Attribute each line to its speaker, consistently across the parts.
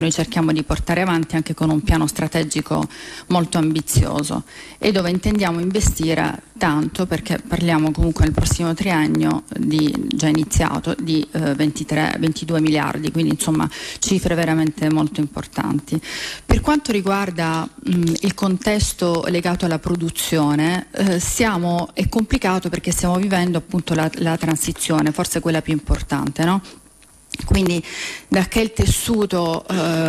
Speaker 1: noi cerchiamo di portare avanti anche con un piano strategico molto ambizioso e dove intendiamo investire tanto, perché parliamo comunque nel prossimo triennio già iniziato di 22 miliardi, quindi insomma cifre veramente molto importanti. Per quanto riguarda il contesto legato alla produzione, è complicato perché stiamo vivendo appunto la transizione, forse quella più importante, no? Quindi da che il tessuto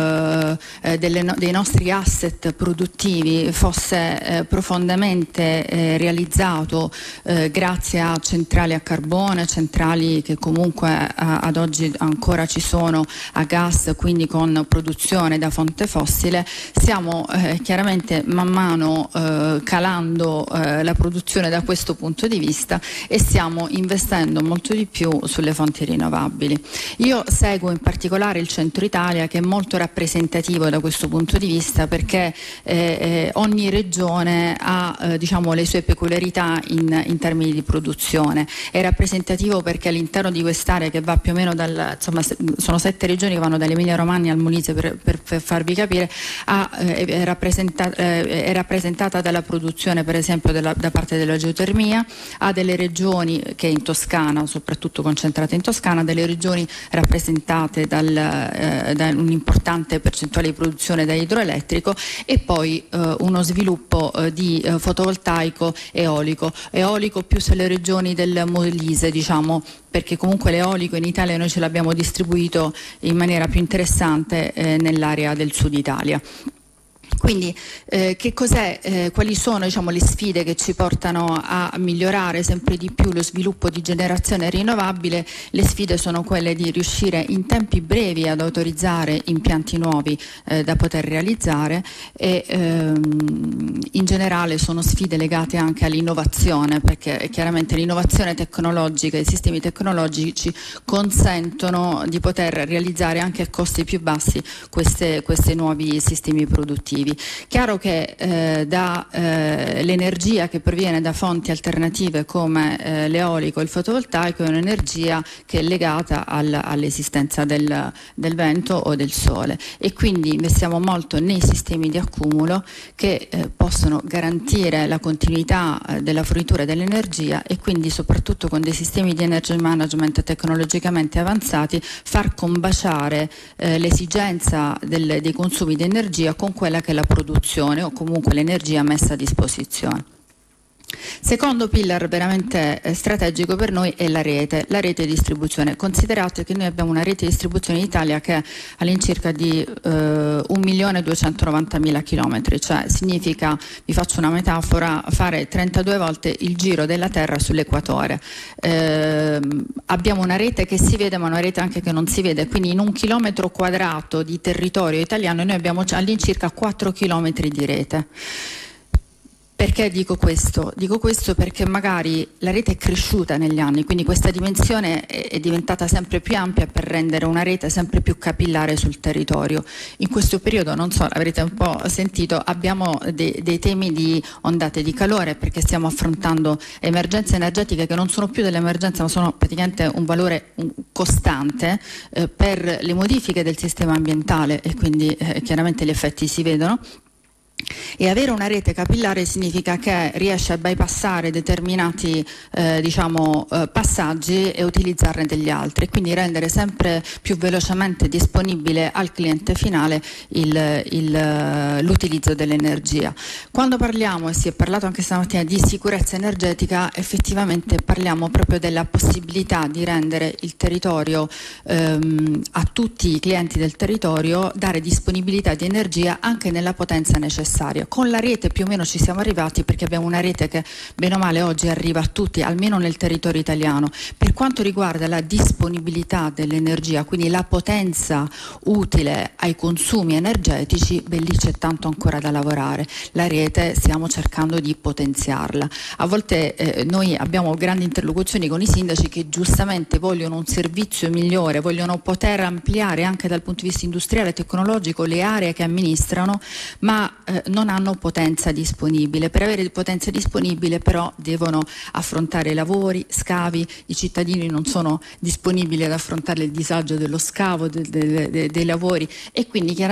Speaker 1: dei nostri asset produttivi fosse profondamente realizzato grazie a centrali a carbone, centrali che comunque ad oggi ancora ci sono a gas, quindi con produzione da fonte fossile, stiamo chiaramente man mano calando la produzione da questo punto di vista e stiamo investendo molto di più sulle fonti rinnovabili. Io seguo in particolare il centro Italia, che è molto rappresentativo da questo punto di vista, perché ogni regione ha diciamo, le sue peculiarità in termini di produzione. È rappresentativo perché all'interno di quest'area, che va più o meno sono 7 regioni che vanno dall'Emilia Romagna al Molise, per farvi capire, è rappresentata dalla produzione per esempio da parte della geotermia, ha delle regioni che in Toscana, soprattutto concentrate in Toscana, delle regioni rappresentate da un'importante percentuale di produzione da idroelettrico e poi uno sviluppo di fotovoltaico eolico più sulle regioni del Molise, diciamo, perché comunque l'eolico in Italia noi ce l'abbiamo distribuito in maniera più interessante nell'area del sud Italia. Quindi quali sono diciamo, le sfide che ci portano a migliorare sempre di più lo sviluppo di generazione rinnovabile? Le sfide sono quelle di riuscire in tempi brevi ad autorizzare impianti nuovi da poter realizzare e in generale sono sfide legate anche all'innovazione, perché chiaramente l'innovazione tecnologica e i sistemi tecnologici consentono di poter realizzare anche a costi più bassi questi nuovi sistemi produttivi. Chiaro che l'energia che proviene da fonti alternative come l'eolico e il fotovoltaico è un'energia che è legata all'esistenza del vento o del sole, e quindi investiamo molto nei sistemi di accumulo che possono garantire la continuità della fornitura dell'energia e quindi soprattutto con dei sistemi di energy management tecnologicamente avanzati far combaciare l'esigenza dei consumi di energia con quella che è la produzione o comunque l'energia messa a disposizione. Secondo pillar veramente strategico per noi è la rete di distribuzione. Considerate che noi abbiamo una rete di distribuzione in Italia che è all'incirca di 1.290.000 chilometri, cioè significa, vi faccio una metafora, fare 32 volte il giro della Terra sull'equatore. Abbiamo una rete che si vede ma una rete anche che non si vede, quindi in 1 chilometro quadrato di territorio italiano noi abbiamo all'incirca 4 chilometri di rete. Perché dico questo? Dico questo perché magari la rete è cresciuta negli anni, quindi questa dimensione è diventata sempre più ampia per rendere una rete sempre più capillare sul territorio. In questo periodo, non so, avrete un po' sentito, abbiamo dei temi di ondate di calore perché stiamo affrontando emergenze energetiche che non sono più delle emergenze ma sono praticamente un valore costante per le modifiche del sistema ambientale e quindi chiaramente gli effetti si vedono. E avere una rete capillare significa che riesce a bypassare determinati passaggi e utilizzarne degli altri, quindi rendere sempre più velocemente disponibile al cliente finale l'utilizzo dell'energia. Quando parliamo, e si è parlato anche stamattina, di sicurezza energetica, effettivamente parliamo proprio della possibilità di rendere il territorio a tutti i clienti del territorio, dare disponibilità di energia anche nella potenza necessaria. Con la rete più o meno ci siamo arrivati perché abbiamo una rete che bene o male oggi arriva a tutti, almeno nel territorio italiano. Per quanto riguarda la disponibilità dell'energia, quindi la potenza utile ai consumi energetici, lì c'è tanto ancora da lavorare. La rete stiamo cercando di potenziarla. A volte noi abbiamo grandi interlocuzioni con i sindaci che giustamente vogliono un servizio migliore, vogliono poter ampliare anche dal punto di vista industriale e tecnologico le aree che amministrano, ma non hanno potenza disponibile. Per avere potenza disponibile però devono affrontare lavori, scavi, i cittadini non sono disponibili ad affrontare il disagio dello scavo, dei lavori, e quindi chiaramente